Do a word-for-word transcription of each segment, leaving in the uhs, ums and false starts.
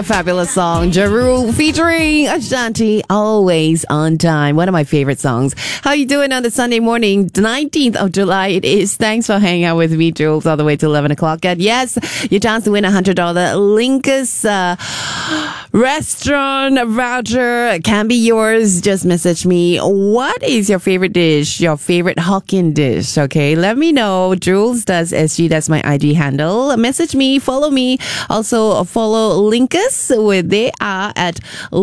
Fabulous song, Jaru featuring Ashanti, Always on Time. One of my favorite songs. How you doing on the Sunday morning, the nineteenth of July? It is. Thanks for hanging out with me, Jules, all the way to eleven o'clock. And yes, your chance to win a one hundred dollars Linkus uh, restaurant voucher can be yours. Just message me. What is your favorite dish? Your favorite Hokkien dish? Okay, let me know. Jules does S G. That's my I G handle. Message me. Follow me. Also follow Linkus. Where they are at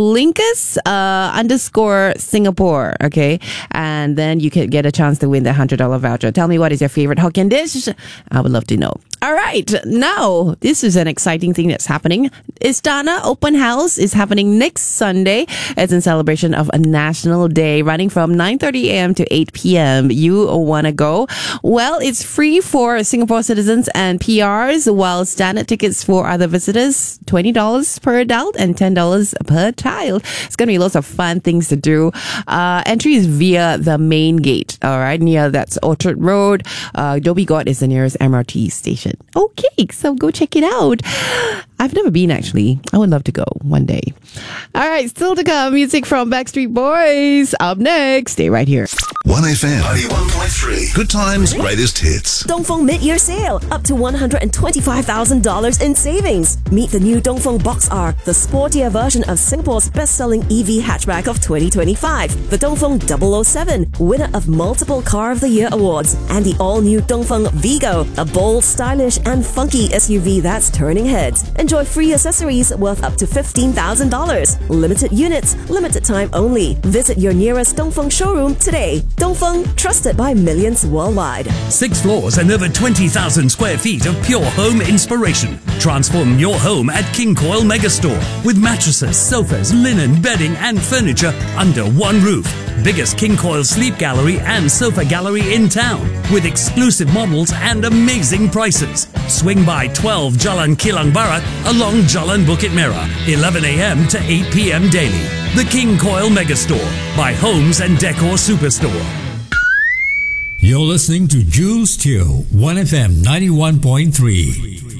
Linkus uh, underscore Singapore, okay? And then you can get a chance to win the one hundred dollars voucher. Tell me, what is your favorite Hokkien dish? I would love to know. All right, now this is an exciting thing that's happening. Istana Open House is happening next Sunday. It's in celebration of a national day, running from nine thirty a.m. to eight p.m. You want to go? Well, it's free for Singapore citizens and P Rs, while standard tickets for other visitors, twenty dollars per adult and ten dollars per child. It's going to be lots of fun things to do. Uh, entry is via the main gate, all right? Near that's Orchard Road. Uh, Dhoby Ghaut is the nearest M R T station. Okay, so go check it out. I've never been, actually. I would love to go one day. All right, still to come, music from Backstreet Boys. Up next, stay right here. one F M ninety-one point three. Good times, greatest hits. Dongfeng mid-year sale. Up to one hundred twenty-five thousand dollars in savings. Meet the new Dongfeng Box R, the sportier version of Singapore's best-selling E V hatchback of twenty twenty-five. The Dongfeng double oh seven, winner of multiple Car of the Year awards. And the all-new Dongfeng Vigo, a bold, stylish and funky S U V that's turning heads. Enjoy free accessories worth up to fifteen thousand dollars. Limited units, limited time only. Visit your nearest Dongfeng showroom today. Dongfeng, trusted by millions worldwide. Six floors and over twenty thousand square feet of pure home inspiration. Transform your home at King Coil Megastore with mattresses, sofas, linen, bedding and furniture under one roof. Biggest King Coil sleep gallery and sofa gallery in town, with exclusive models and amazing prices. Swing by twelve Jalan Kilang Barat along Jalan Bukit Merah, eleven a.m. to eight p.m. daily. The King Coil Megastore by Homes and Decor Superstore. You're listening to Jules Teo, one F M ninety-one point three.